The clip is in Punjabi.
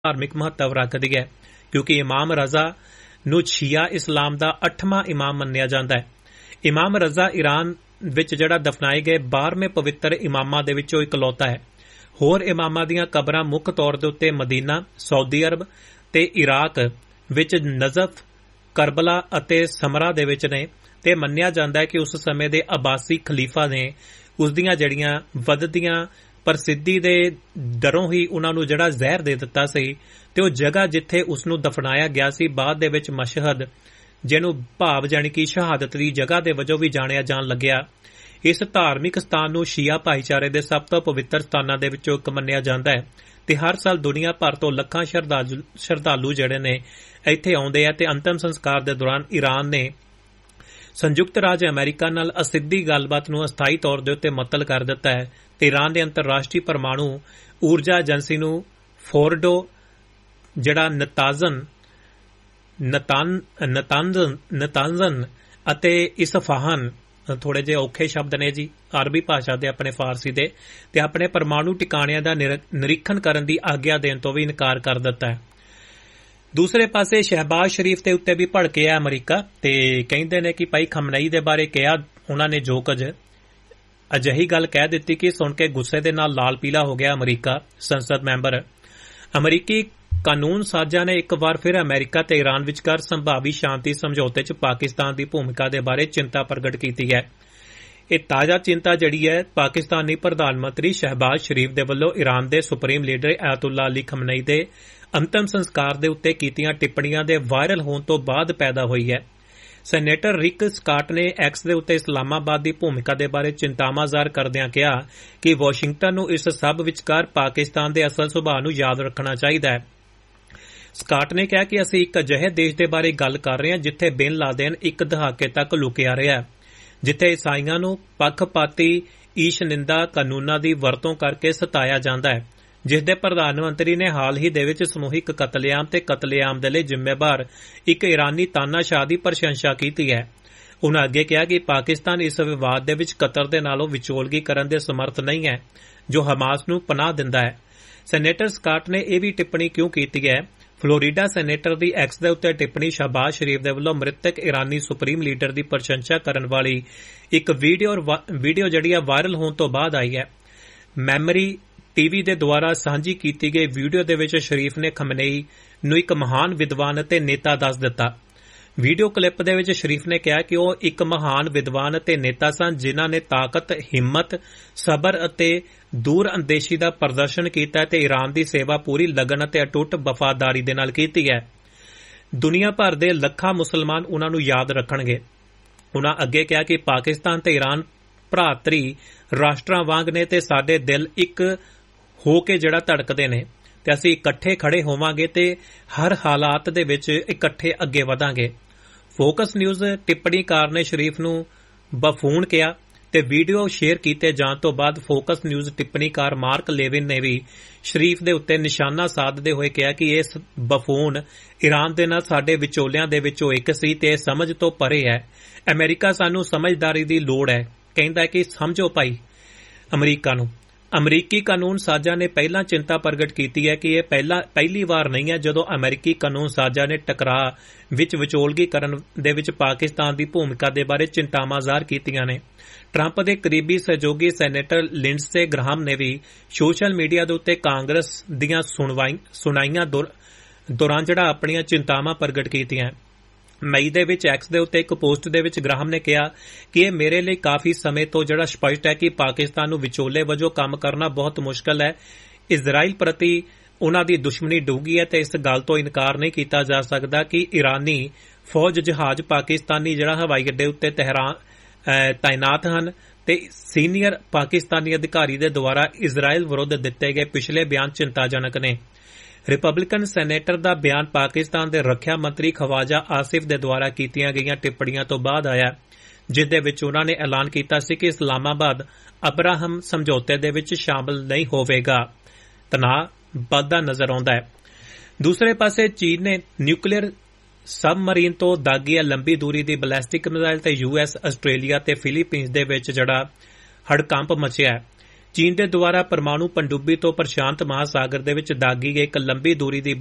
ਧਾਰਮਿਕ ਮਹੱਤਵ ਰੱਖਦੀ ਹੈ, ਕਿਉਂਕਿ ਇਮਾਮ ਰਜ਼ਾ ਨੂੰ ਸ਼ੀਆ ਇਸਲਾਮ ਦਾ 8ਵਾਂ ਇਮਾਮ ਮੰਨਿਆ ਜਾਂਦਾ ਹੈ। ਇਮਾਮ ਰਜ਼ਾ ਈਰਾਨ ਵਿੱਚ ਜਿਹੜਾ ਦਫਨਾਏ ਗਏ 12ਵੇਂ ਪਵਿੱਤਰ ਇਮਾਮਾਂ ਦੇ ਵਿੱਚੋਂ ਇਕਲੌਤਾ ਹੈ। ਹੋਰ ਇਮਾਮਾਂ ਦੀਆਂ ਕਬਰਾਂ ਮੁੱਖ ਤੌਰ ਦੇ ਉੱਤੇ ਮਦੀਨਾ, ਸਾਊਦੀ ਅਰਬ ਤੇ ਇਰਾਕ ਵਿੱਚ ਨਜ਼ਫ, ਕਰਬਲਾ ਅਤੇ ਸਮਰਾ ਦੇ ਵਿੱਚ ਨੇ ਤੇ ਮੰਨਿਆ ਜਾਂਦਾ ਹੈ ਕਿ ਉਸ ਸਮੇਂ ਦੇ ਅਬਾਸੀ ਖਲੀਫਾ ਨੇ ਉਸ ਦੀਆਂ ਜਿਹੜੀਆਂ ਵੱਧਦੀਆਂ ਪ੍ਰਸਿੱਧੀ ਦੇ ਡਰੋਂ ਹੀ ਉਹਨਾਂ ਨੂੰ ਜਿਹੜਾ ਜ਼ਹਿਰ ਦੇ ਦਿੱਤਾ ਸੀ ਤੇ ਉਹ ਜਗ੍ਹਾ ਜਿੱਥੇ ਉਸ ਨੂੰ ਦਫਨਾਇਆ ਗਿਆ ਸੀ ਬਾਅਦ ਦੇ ਵਿੱਚ ਮਸ਼ਹਦ, ਜਿਹਨੂੰ ਭਾਵ ਜਾਣੀ ਕਿ ਸ਼ਹਾਦਤ ਦੀ ਜਗ੍ਹਾ ਦੇ ਵਜੋਂ ਵੀ ਜਾਣਿਆ ਜਾਣ ਲੱਗਿਆ। ਇਸ ਧਾਰਮਿਕ ਸਥਾਨ ਨੂੰ ਸ਼ੀਆ ਭਾਈਚਾਰੇ ਦੇ ਸਭ ਤੋਂ ਪਵਿੱਤਰ ਸਥਾਨਾਂ ਦੇ ਵਿੱਚੋਂ ਇੱਕ ਮੰਨਿਆ ਜਾਂਦਾ ਹੈ ਤੇ ਹਰ ਸਾਲ ਦੁਨੀਆ ਭਰ ਤੋਂ ਲੱਖਾਂ ਸ਼ਰਧਾਲੂ ਜਿਹੜੇ ਨੇ ਇੱਥੇ ਆਉਂਦੇ ਆ ਤੇ ਅੰਤਮ ਸੰਸਕਾਰ ਦੇ ਦੌਰਾਨ ਈਰਾਨ ਨੇ ਸੰਯੁਕਤ ਰਾਜ ਅਮਰੀਕਾ ਨਾਲ ਅਸਿੱਧੀ ਗੱਲਬਾਤ ਨੂੰ ਅਸਥਾਈ ਤੌਰ ਦੇ ਉੱਤੇ ਮੁਅੱਤਲ ਕਰ ਦਿੱਤਾ ਹੈ ਤੇ ਈਰਾਨ ਦੇ ਅੰਤਰਰਾਸ਼ਟਰੀ ਪਰਮਾਣੂ ਊਰਜਾ ਏਜੰਸੀ ਨੂੰ ਫੋਰਡੋ, ਜਿਹੜਾ ਨਤਾਂਜ਼ਨ ਅਤੇ ਇਸਫਾਹਾਨ, ਥੋੜੇ ਜਿਹੇ ਔਖੇ ਸ਼ਬਦ ਨੇ ਜੀ ਅਰਬੀ ਭਾਸ਼ਾ ਦੇ ਆਪਣੇ ਫਾਰਸੀ ਦੇ, ਤੇ ਆਪਣੇ ਪਰਮਾਣੂ ਟਿਕਾਣਿਆਂ ਦਾ ਨਿਰੀਖਣ ਕਰਨ ਦੀ ਆਗਿਆ ਦੇਣ ਤੋਂ ਵੀ ਇਨਕਾਰ ਕਰ ਦਿੱਤਾ ਹੈ। ਦੂਸਰੇ ਪਾਸੇ ਸ਼ਹਿਬਾਜ਼ ਸ਼ਰੀਫ ਦੇ ਉੱਤੇ ਵੀ ਭੜਕਿਆ ਅਮਰੀਕਾ ਤੇ ਕਹਿੰਦੇ ਨੇ ਕਿ ਭਾਈ ਖਮਨਈ ਦੇ ਬਾਰੇ ਕਿਹਾ ਉਹਨਾਂ ਨੇ ਜੋ ਕੁਝ ਅਜਿਹੀ ਗੱਲ ਕਹਿ ਦਿੱਤੀ ਕਿ ਸੁਣ ਕੇ ਗੁੱਸੇ ਦੇ ਨਾਲ ਲਾਲ ਪੀਲਾ ਹੋ ਗਿਆ ਅਮਰੀਕਾ। ਸੰਸਦ ਮੈਂਬਰ ਅਮਰੀਕੀ ਕਾਨੂੰਨ ਸਾਜ਼ਾਂ ਨੇ ਇੱਕ ਵਾਰ ਫਿਰ ਅਮਰੀਕਾ ਤੇ ਈਰਾਨ ਵਿਚਕਾਰ ਸੰਭਾਵੀ ਸ਼ਾਂਤੀ ਸਮਝੌਤੇ 'ਚ ਪਾਕਿਸਤਾਨ ਦੀ ਭੂਮਿਕਾ ਦੇ ਬਾਰੇ ਚਿੰਤਾ ਪ੍ਰਗਟ ਕੀਤੀ ਹੈ। ਇਹ ਤਾਜ਼ਾ ਚਿੰਤਾ ਜਿਹੜੀ ਹੈ ਪਾਕਿਸਤਾਨੀ ਪ੍ਰਧਾਨ ਮੰਤਰੀ ਸ਼ਹਿਬਾਜ਼ ਸ਼ਰੀਫ ਦੇ ਵੱਲੋਂ ਈਰਾਨ ਦੇ ਸੁਪਰੀਮ ਲੀਡਰ ਅਯਤੁੱਲਾ ਅਲੀ ਖਮਨਈ ਦੇ ਅੰਤਮ ਸੰਸਕਾਰ ਦੇ ਉੱਤੇ ਕੀਤੀਆਂ ਟਿੱਪਣੀਆਂ ਦੇ ਵਾਇਰਲ ਹੋਣ ਤੋਂ ਬਾਅਦ ਪੈਦਾ ਹੋਈ ਹੈ। ਸੈਨੇਟਰ ਰਿਕ ਸਕਾਟ ਨੇ ਐਕਸ ਦੇ ਉੱਤੇ ਇਸਲਾਮਾਬਾਦ ਦੀ ਭੂਮਿਕਾ ਦੇ ਬਾਰੇ ਚਿੰਤਾਵਾਂ ਜ਼ਾਹਰ ਕਰਦਿਆਂ ਕਿਹਾ ਕਿ ਵਾਸ਼ਿੰਗਟਨ ਨੂੰ ਇਸ ਸਭ ਵਿਚਕਾਰ ਪਾਕਿਸਤਾਨ ਦੇ ਅਸਲ ਸੁਭਾਅ ਨੂੰ ਯਾਦ ਰੱਖਣਾ ਚਾਹੀਦਾ ਹੈ। ਸਕਾਟ ਨੇ ਕਿਹਾ ਕਿ ਅਸੀਂ ਇੱਕ ਅਜਿਹੇ ਦੇਸ਼ ਦੇ ਬਾਰੇ ਗੱਲ ਕਰ ਰਹੇ ਹਾਂ ਜਿੱਥੇ ਬਿਨ ਲਾਦੇਨ ਇੱਕ ਦਹਾਕੇ ਤੱਕ ਲੁਕਿਆ ਰਿਹਾ, ਜਿੱਥੇ ਈਸਾਈਆਂ ਨੂੰ ਪੱਖਪਾਤੀ ਈਸ਼ਨਿੰਦਾ ਕਾਨੂੰਨਾਂ ਦੀ ਵਰਤੋਂ ਕਰਕੇ ਸਤਾਇਆ ਜਾਂਦਾ ਹੈ, ਜਿਸ ਦੇ ਪ੍ਰਧਾਨ ਮੰਤਰੀ ਨੇ ਹਾਲ ਹੀ ਦੇ ਵਿੱਚ ਸਮੂਹਿਕ ਕਤਲੇਆਮ ਤੇ ਕਤਲੇਆਮ ਦੇ ਲਈ ਜ਼ਿੰਮੇਵਾਰ ਇੱਕ ਈਰਾਨੀ ਤਾਨਾਸ਼ਾਹ ਦੀ ਪ੍ਰਸ਼ੰਸਾ ਕੀਤੀ ਹੈ। ਉਨ੍ਹਾਂ ਅੱਗੇ ਕਿਹਾ ਕਿ ਪਾਕਿਸਤਾਨ ਇਸ ਵਿਵਾਦ ਦੇ ਵਿੱਚ ਕਤਰ ਦੇ ਨਾਲੋਂ ਵਿਚੋਲਗੀ ਕਰਨ ਦੇ ਸਮਰਥ ਨਹੀਂ ਹੈ ਜੋ ਹਮਾਸ ਨੂੰ ਪਨਾਹ ਦਿੰਦਾ ਹੈ। ਸੈਨੇਟਰ ਸਕਾਟ ਨੇ ਇਹ ਵੀ ਟਿੱਪਣੀ ਕਿਉਂ ਕੀਤੀ ਹੈ? ਫਲੋਰੀਡਾ ਸੈਨੇਟਰ ਦੀ ਐਕਸ ਦੇ ਉੱਤੇ ਟਿੱਪਣੀ ਸ਼ਹਿਬਾਜ਼ ਸ਼ਰੀਫ ਦੇ ਵੱਲੋਂ ਮ੍ਰਿਤਕ ਈਰਾਨੀ ਸੁਪਰੀਮ ਲੀਡਰ ਦੀ ਪ੍ਰਸ਼ੰਸਾ ਕਰਨ ਵਾਲੀ ਇੱਕ ਵੀਡੀਓ ਜਿਹੜੀ ਵਾਇਰਲ ਹੋਣ ਤੋਂ ਬਾਅਦ ਆਈ ਹੈ। ਮੈਮਰੀ ਟੀਵੀ ਦੇ ਦੁਆਰਾ ਸਾਂਝੀ ਕੀਤੀ ਗਈ ਵੀਡੀਓ ਦੇ ਵਿੱਚ ਸ਼ਰੀਫ ਨੇ ਖਮਨਈ ਨੂੰ ਇੱਕ ਮਹਾਨ ਵਿਦਵਾਨ ਅਤੇ ਨੇਤਾ ਦੱਸ ਦਿੱਤਾ। ਵੀਡੀਓ ਕਲਿੱਪ ਦੇ ਵਿੱਚ ਸ਼ਰੀਫ ਨੇ ਕਿਹਾ ਕਿ ਉਹ ਇੱਕ ਮਹਾਨ ਵਿਦਵਾਨ ਅਤੇ ਨੇਤਾ ਸਨ ਜਿਨ੍ਹਾਂ ਨੇ ਤਾਕਤ, ਹਿੰਮਤ, ਸਬਰ ਅਤੇ ਦੂਰ ਅੰਦੇਸ਼ੀ ਦਾ ਪ੍ਰਦਰਸ਼ਨ ਕੀਤਾ ਤੇ ਈਰਾਨ ਦੀ ਸੇਵਾ ਪੂਰੀ ਲਗਨ ਅਤੇ ਅਟੁੱਟ ਵਫਾਦਾਰੀ ਦੇ ਨਾਲ ਕੀਤੀ ਹੈ। ਦੁਨੀਆ ਭਰ ਦੇ ਲੱਖਾਂ ਮੁਸਲਮਾਨ ਉਨ੍ਹਾਂ ਨੂੰ ਯਾਦ ਰੱਖਣਗੇ। ਉਨ੍ਹਾਂ ਅੱਗੇ ਕਿਹਾ ਕਿ ਪਾਕਿਸਤਾਨ ਤੇ ਈਰਾਨ ਭਰਾਤਰੀ ਰਾਸ਼ਟਰਾਂ ਵਾਂਗ ਨੇ ਤੇ ਸਾਡੇ ਦਿਲ ਇੱਕ ਹੋ ਕੇ ਜਿਹੜਾ ਧੜਕਦੇ ਨੇ ਤੇ ਅਸੀਂ ਇਕੱਠੇ ਖੜੇ ਹੋਵਾਂਗੇ ਤੇ ਹਰ ਹਾਲਾਤ ਦੇ ਵਿੱਚ ਇਕੱਠੇ ਅੱਗੇ ਵਧਾਂਗੇ। ਫੋਕਸ ਨਿਊਜ਼ ਟਿੱਪਣੀਕਾਰ ਨੇ ਸ਼ਰੀਫ ਨੂੰ ਬਫੂਨ ਕਿਹਾ ਤੇ ਵੀਡੀਓ ਸ਼ੇਅਰ ਕੀਤੇ ਜਾਣ ਤੋਂ ਬਾਅਦ ਫੋਕਸ ਨਿਊਜ਼ ਟਿੱਪਣੀਕਾਰ ਮਾਰਕ ਲੇਵਿਨ ਨੇ ਵੀ ਸ਼ਰੀਫ ਦੇ ਉੱਤੇ ਨਿਸ਼ਾਨਾ ਸਾਧਦੇ ਹੋਏ ਕਿਹਾ ਕਿ ਇਸ ਬਫੂਨ ਈਰਾਨ ਦੇ ਨਾਲ ਸਾਡੇ ਵਿਚੋਲਿਆਂ ਦੇ ਵਿੱਚੋਂ ਇੱਕ ਸੀ ਤੇ ਸਮਝ ਤੋਂ ਪਰੇ ਹੈ। ਅਮਰੀਕਾ ਸਾਨੂੰ ਸਮਝਦਾਰੀ ਦੀ ਲੋੜ ਹੈ। ਕਹਿੰਦਾ ਕਿ ਸਮਝੋ ਭਾਈ ਅਮਰੀਕਾ ਨੂੰ। ਅਮਰੀਕੀ ਕਾਨੂੰਨ ਸਾਜ਼ਾਂ ਨੇ ਪਹਿਲਾਂ ਚਿੰਤਾ ਪ੍ਰਗਟ ਕੀਤੀ ਹੈ ਕਿ ਇਹ ਪਹਿਲੀ ਵਾਰ ਨਹੀਂ ਹੈ ਜਦੋਂ ਅਮਰੀਕੀ ਕਾਨੂੰਨ ਸਾਜ਼ਾਂ ਨੇ ਟਕਰਾਅ ਵਿੱਚ ਵਿਚੋਲਗੀ ਕਰਨ ਦੇ ਵਿੱਚ ਪਾਕਿਸਤਾਨ ਦੀ ਭੂਮਿਕਾ ਦੇ ਬਾਰੇ ਚਿੰਤਾਵਾਂ ਜ਼ਾਹਰ ਕੀਤੀਆਂ ਨੇ। ਟਰੰਪ ਦੇ ਕਰੀਬੀ ਸਹਿਯੋਗੀ ਸੈਨੇਟਰ ਲਿੰਡਸੇ ਗ੍ਰਾਹਮ ਨੇ ਵੀ ਸੋਸ਼ਲ ਮੀਡੀਆ ਦੇ ਉੱਤੇ ਕਾਂਗਰਸ ਦੀਆਂ ਸੁਣਾਈਆਂ ਦੌਰਾਨ ਜਿਹੜਾ ਆਪਣੀਆਂ ਚਿੰਤਾਵਾਂ ਪ੍ਰਗਟ ਕੀਤੀਆਂ। ਮਈ ਦੇ ਵਿੱਚ ਐਕਸ ਦੇ ਉੱਤੇ ਇੱਕ ਪੋਸਟ ਦੇ ਵਿੱਚ ਗ੍ਰਾਹਮ ਨੇ ਕਿਹਾ ਕਿ ਇਹ ਮੇਰੇ ਲਈ ਕਾਫੀ ਸਮੇਂ ਤੋਂ ਜਿਹੜਾ ਸਪਸ਼ਟ ਹੈ ਕਿ ਪਾਕਿਸਤਾਨ ਨੂੰ ਵਿਚੋਲੇ ਵਜੋਂ ਕੰਮ ਕਰਨਾ ਬਹੁਤ ਮੁਸ਼ਕਲ ਹੈ। ਇਜ਼ਰਾਈਲ ਪ੍ਰਤੀ ਉਨ੍ਹਾਂ ਦੀ ਦੁਸ਼ਮਣੀ ਡੂੰਘੀ ਹੈ ਤੇ ਇਸ ਗੱਲ ਤੋਂ ਇਨਕਾਰ ਨਹੀਂ ਕੀਤਾ ਜਾ ਸਕਦਾ ਕਿ ਈਰਾਨੀ ਫੌਜ ਜਹਾਜ਼ ਪਾਕਿਸਤਾਨੀ ਜਿਹੜਾ ਹਵਾਈ ਅੱਡੇ ਉੱਤੇ ਤਾਇਨਾਤ ਹਨ ਤੇ ਸੀਨੀਅਰ ਪਾਕਿਸਤਾਨੀ ਅਧਿਕਾਰੀ ਦੇ ਦੁਆਰਾ ਇਜ਼ਰਾਈਲ ਵਿਰੁੱਧ ਦਿੱਤੇ ਗਏ ਪਿਛਲੇ ਬਿਆਨ ਚਿੰਤਾਜਨਕ ਨੇ। ਰਿਪਬਲਿਕਨ ਸੈਨੇਟਰ ਦਾ ਬਿਆਨ ਪਾਕਿਸਤਾਨ ਦੇ ਰੱਖਿਆ ਮੰਤਰੀ ਖਵਾਜਾ ਆਸਿਫ ਦੇ ਦੁਆਰਾ ਕੀਤੀਆਂ ਗਈਆਂ ਟਿੱਪਣੀਆਂ ਤੋਂ ਬਾਅਦ ਆਇਆ, ਜਿਸ ਦੇ ਵਿੱਚ ਉਨ੍ਹਾਂ ਨੇ ਐਲਾਨ ਕੀਤਾ ਸੀ ਕਿ ਇਸਲਾਮਾਬਾਦ ਅਬਰਾਹਮ ਸਮਝੌਤੇ ਦੇ ਵਿੱਚ ਸ਼ਾਮਲ ਨਹੀਂ ਹੋਵੇਗਾ। ਤਣਾਅ ਵੱਧਦਾ ਨਜ਼ਰ ਆਉਂਦਾ ਹੈ। ਦੂਸਰੇ ਪਾਸੇ ਚੀਨ ਨੇ ਨਿਊਕਲੀਅਰ ਸਬਮਰੀਨ ਤੋਂ ਦਾਗੀ ਲੰਬੀ ਦੂਰੀ ਦੀ ਬੈਲਿਸਟਿਕ ਮਿਜ਼ਾਈਲ ਤੇ US, ਆਸਟ੍ਰੇਲੀਆ ਤੇ ਫਿਲੀਪੀਨਜ਼ ਦੇ ਵਿੱਚ ਜਿਹੜਾ ਹੜਕੰਪ ਮਚਿਆ ਹੈ। ਚੀਨ ਦੇ ਦੁਆਰਾ ਪਰਮਾਣੂ ਪਣਡੁੱਬੀ ਤੋਂ ਪ੍ਰਸ਼ਾਂਤ ਮਹਾਸਾਗਰ ਦੇ ਵਿੱਚ ਦਾਗੀ ਗਈ ਇੱਕ ਲੰਬੀ ਦੂਰੀ ਦੀ